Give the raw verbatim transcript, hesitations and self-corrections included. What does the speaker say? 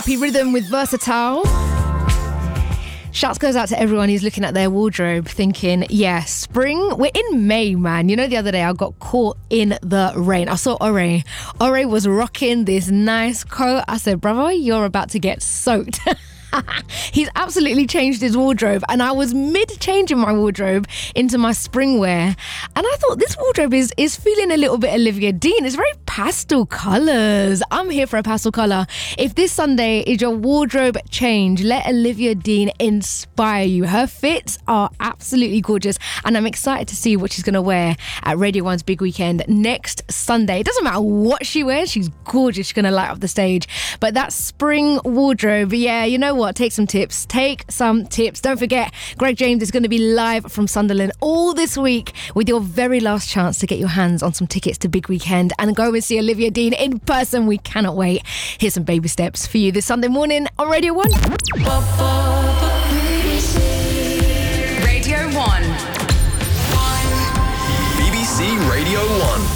Happy Rhythm with Versatile. Shouts goes out to everyone who's looking at their wardrobe thinking, yeah, spring, we're in May, man. You know, the other day I got caught in the rain. I saw Ore. Ore was rocking this nice coat. I said, brother, you're about to get soaked. He's absolutely changed his wardrobe, and I was mid-changing my wardrobe into my spring wear, and I thought this wardrobe is is feeling a little bit Olivia Dean. It's very pastel colours. I'm here for a pastel colour. If this Sunday is your wardrobe change, let Olivia Dean inspire you. Her fits are absolutely gorgeous, and I'm excited to see what she's going to wear at Radio one's Big Weekend next Sunday. It doesn't matter what she wears, she's gorgeous. She's going to light up the stage. But that spring wardrobe, yeah, you know what? Take some tips. Take some tips. Don't forget, Greg James is going to be live from Sunderland all this week with your very last chance to get your hands on some tickets to Big Weekend and go and see Olivia Dean in person. We cannot wait. Here's some baby steps for you this Sunday morning on Radio one. Radio one. B B C Radio one.